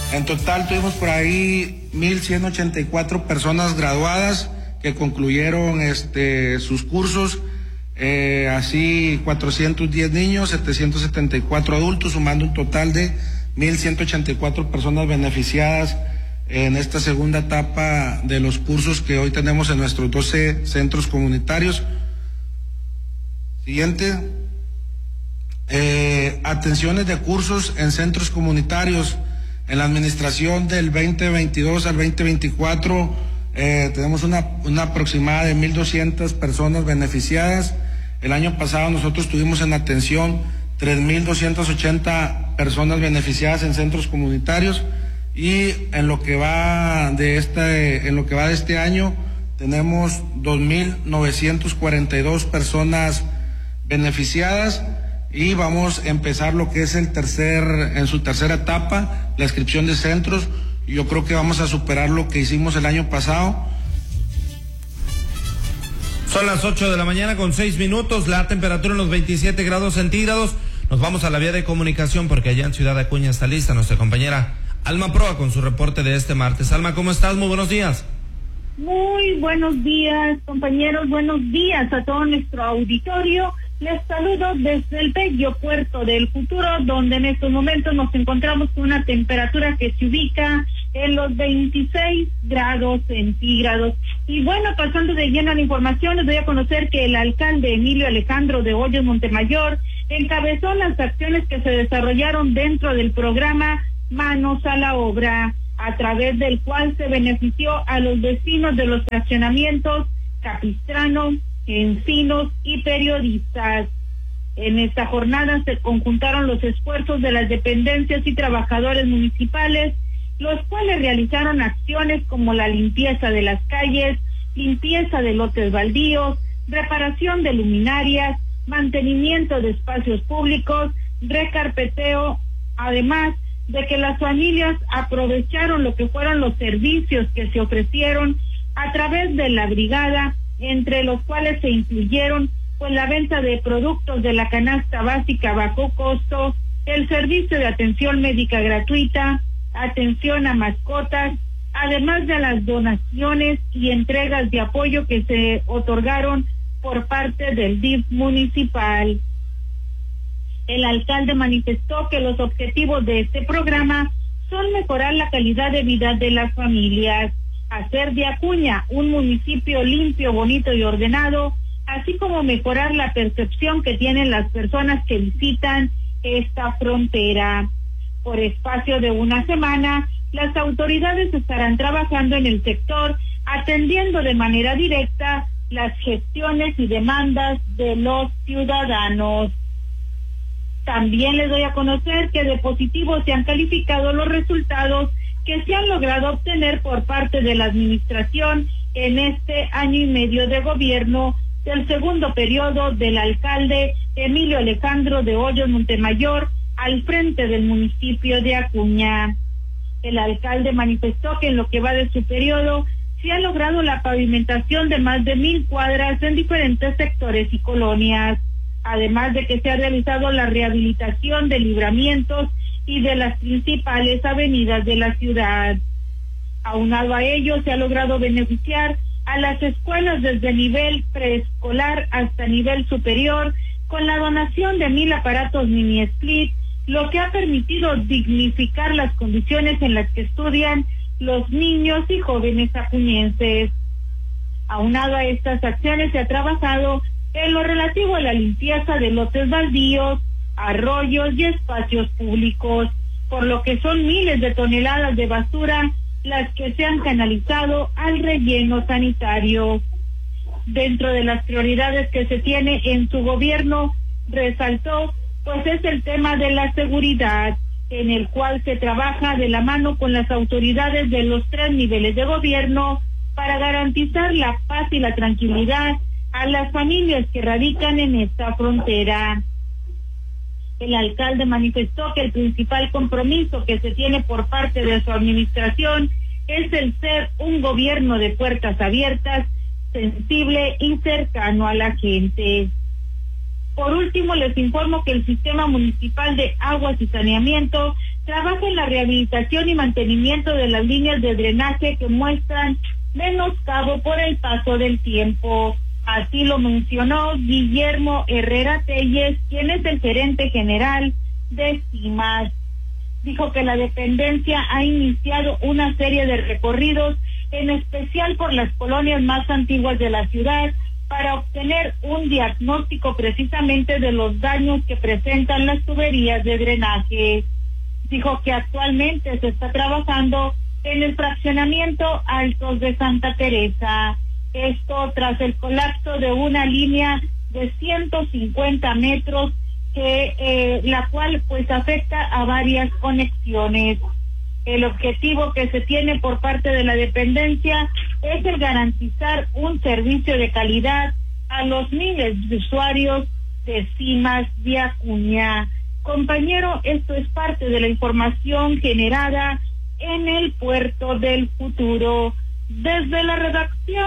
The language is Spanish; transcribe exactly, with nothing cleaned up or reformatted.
En total tuvimos por ahí mil ciento ochenta y cuatro personas graduadas que concluyeron este, sus cursos, eh, así cuatrocientos diez niños, setecientos setenta y cuatro adultos, sumando un total de mil ciento ochenta y cuatro personas beneficiadas en esta segunda etapa de los cursos que hoy tenemos en nuestros doce centros comunitarios. Siguiente. Eh, atenciones de cursos en centros comunitarios. En la administración del veinte veintidós al veinte veinticuatro eh, tenemos una, una aproximada de mil doscientas personas beneficiadas. El año pasado nosotros tuvimos en atención tres mil doscientas ochenta personas beneficiadas en centros comunitarios, y en lo que va de este, en lo que va de este año tenemos dos mil novecientas cuarenta y dos personas beneficiadas, y vamos a empezar lo que es el tercer, en su tercera etapa, la inscripción de centros. Yo creo que vamos a superar lo que hicimos el año pasado. Son las ocho de la mañana con seis minutos, la temperatura en los veintisiete grados centígrados. Nos vamos a la vía de comunicación porque allá en Ciudad Acuña está lista nuestra compañera Alma Proa con su reporte de este martes. Alma, ¿cómo estás? Muy buenos días. Muy buenos días, compañeros, buenos días a todo nuestro auditorio. Les saludo desde el bello puerto del futuro, donde en estos momentos nos encontramos con una temperatura que se ubica en los veintiséis grados centígrados. Y bueno, pasando de lleno a la información, les doy a conocer que el alcalde Emilio Alejandro de Hoyos Montemayor encabezó las acciones que se desarrollaron dentro del programa Manos a la Obra, a través del cual se benefició a los vecinos de los fraccionamientos Capistrano, Encinos y Periodistas. En esta jornada se conjuntaron los esfuerzos de las dependencias y trabajadores municipales, los cuales realizaron acciones como la limpieza de las calles, limpieza de lotes baldíos, reparación de luminarias, mantenimiento de espacios públicos, recarpeteo, además de que las familias aprovecharon lo que fueron los servicios que se ofrecieron a través de la brigada, entre los cuales se incluyeron pues la venta de productos de la canasta básica bajo costo, el servicio de atención médica gratuita, atención a mascotas, además de las donaciones y entregas de apoyo que se otorgaron por parte del D I F municipal. El alcalde manifestó que los objetivos de este programa son mejorar la calidad de vida de las familias, hacer de Acuña un municipio limpio, bonito y ordenado, así como mejorar la percepción que tienen las personas que visitan esta frontera. Por espacio de una semana, las autoridades estarán trabajando en el sector, atendiendo de manera directa las gestiones y demandas de los ciudadanos. También les doy a conocer que de positivo se han calificado los resultados que se han logrado obtener por parte de la administración en este año y medio de gobierno del segundo periodo del alcalde Emilio Alejandro de Hoyos Montemayor al frente del municipio de Acuña. El alcalde manifestó que en lo que va de su periodo se ha logrado la pavimentación de más de mil cuadras en diferentes sectores y colonias, además de que se ha realizado la rehabilitación de libramientos y de las principales avenidas de la ciudad. Aunado a ello, se ha logrado beneficiar a las escuelas desde nivel preescolar hasta nivel superior con la donación de mil aparatos mini split, lo que ha permitido dignificar las condiciones en las que estudian los niños y jóvenes acuñenses. Aunado a estas acciones, se ha trabajado en lo relativo a la limpieza de lotes baldíos, arroyos y espacios públicos, por lo que son miles de toneladas de basura las que se han canalizado al relleno sanitario. Dentro de las prioridades que se tiene en su gobierno, resaltó, pues es el tema de la seguridad, en el cual se trabaja de la mano con las autoridades de los tres niveles de gobierno para garantizar la paz y la tranquilidad a las familias que radican en esta frontera. El alcalde manifestó que el principal compromiso que se tiene por parte de su administración es el ser un gobierno de puertas abiertas, sensible y cercano a la gente. Por último, les informo que el Sistema Municipal de Aguas y Saneamiento trabaja en la rehabilitación y mantenimiento de las líneas de drenaje que muestran menoscabo por el paso del tiempo. Así lo mencionó Guillermo Herrera Telles, quien es el gerente general de CIMAS. Dijo que la dependencia ha iniciado una serie de recorridos, en especial por las colonias más antiguas de la ciudad, para obtener un diagnóstico precisamente de los daños que presentan las tuberías de drenaje. Dijo que actualmente se está trabajando en el fraccionamiento Altos de Santa Teresa. Esto tras el colapso de una línea de ciento cincuenta metros, que eh, la cual pues afecta a varias conexiones. El objetivo que se tiene por parte de la dependencia es el garantizar un servicio de calidad a los miles de usuarios de CIMAS de Acuña. Compañero, esto es parte de la información generada en el Puerto del Futuro. Desde la redacción